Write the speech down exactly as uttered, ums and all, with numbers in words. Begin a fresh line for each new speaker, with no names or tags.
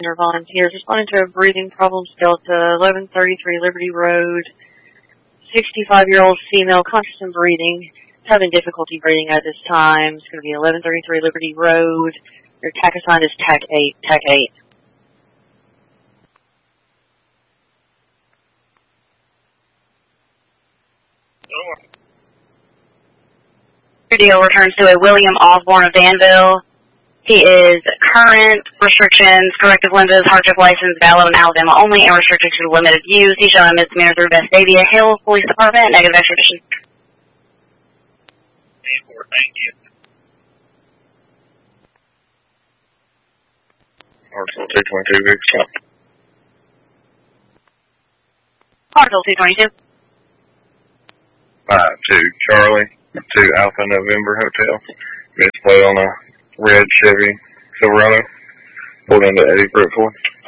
Vaughn here, responding to a breathing problems, Delta, eleven thirty-three Liberty Road, sixty-five-year-old female, conscious and breathing, having difficulty breathing at this time. It's going to be eleven thirty-three Liberty Road. Your TAC assigned is TAC eight, TAC eight. Your deal returns to a William Osborne of Danville. He is current restrictions, corrective lenses, hardship license, valid in Alabama only, and restricted to limited use. He shall have misdemeanor through Vestavia Hills Police Department. Negative extradition.
Thank you. Parcel two twenty-two, big stop.
Parcel two twenty-two.
Five two Charlie to Alpha November Hotel. Misplay on a red Chevy Silverado. Pulled into Eddie Brookford.